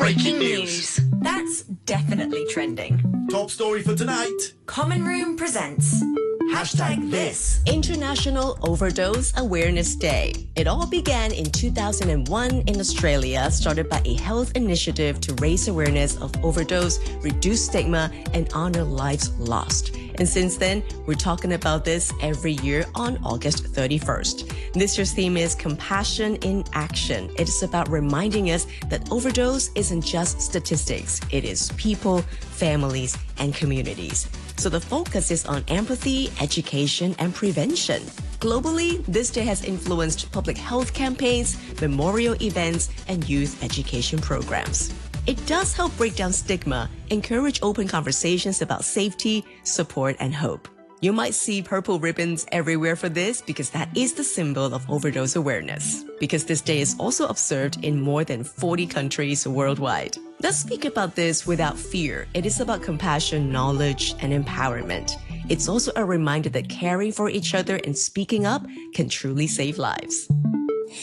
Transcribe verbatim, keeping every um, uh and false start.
Breaking news. That's definitely trending. Top story for tonight. Common Room presents Hashtag This. International Overdose Awareness Day. It all began in two thousand one in Australia, started by a health initiative to raise awareness of overdose, reduce stigma, and honor lives lost. And since then, we're talking about this every year on August thirty-first. This year's theme is Compassion in Action. It is about reminding us that overdose isn't just statistics. It is people, families, and communities. So the focus is on empathy, education, and prevention. Globally, this day has influenced public health campaigns, memorial events, and youth education programs. It does help break down stigma, encourage open conversations about safety, support, and hope. You might see purple ribbons everywhere for this because that is the symbol of overdose awareness. Because this day is also observed in more than forty countries worldwide. Let's speak about this without fear. It is about compassion, knowledge, and empowerment. It's also a reminder that caring for each other and speaking up can truly save lives.